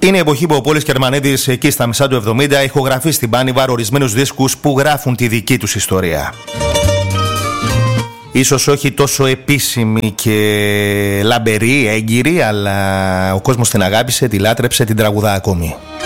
Είναι η εποχή που ο Πόλης Κερμανίδης εκεί στα μισά του 70 ηχογραφεί στην Πάνιβαρ ορισμένους δίσκους που γράφουν τη δική τους ιστορία. Ίσως όχι τόσο επίσημη και λαμπερή, έγκυρη, αλλά ο κόσμος την αγάπησε, τη λάτρεψε, την τραγουδά ακόμη.